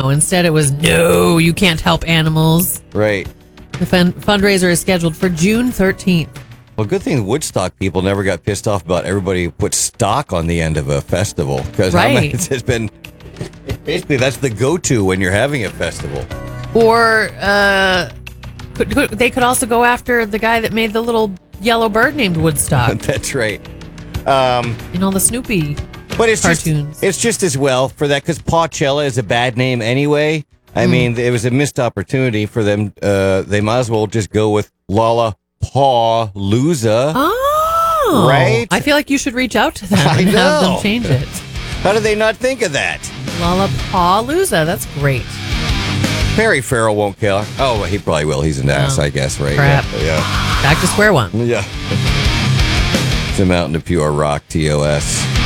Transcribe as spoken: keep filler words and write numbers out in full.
No, instead it was, no, you can't help animals. Right. The fun- fundraiser is scheduled for June thirteenth. Well, good thing Woodstock people never got pissed off about everybody who put stock on the end of a festival. Because Right. it's been, basically, that's the go-to when you're having a festival. Or uh, could, could, they could also go after the guy that made the little yellow bird named Woodstock That's right. Um, in all the Snoopy but it's cartoons. just, it's just as well for that, because Pawchella is a bad name anyway. I Mm. mean, it was a missed opportunity for them. Uh, they might as well just go with Lollapalooza. Oh, Right? I feel like you should reach out to them I and have know. them change it. How did they not think of that? Lollapalooza, that's great. Perry Farrell won't kill her. Oh, he probably will. He's an ass, Oh, I guess, right? crap. Yeah. Back to square one. Yeah. yeah. It's a Mountain of Pure Rock, T O S.